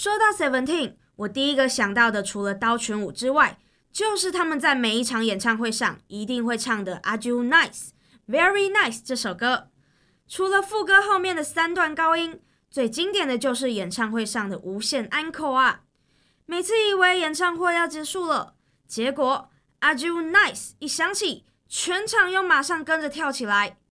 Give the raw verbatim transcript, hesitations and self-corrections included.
说到 Seventeen， 我第一个想到的除了刀拳舞之外，就是他们在每一场演唱会上一定会唱的 Are You Nice Very Nice 这首歌。除了副歌后面的三段高音，最经典的就是演唱会上的无限 encore 啊。每次以为演唱会要结束了，结果 Are You Nice 一响起，全场又马上跟着跳起来。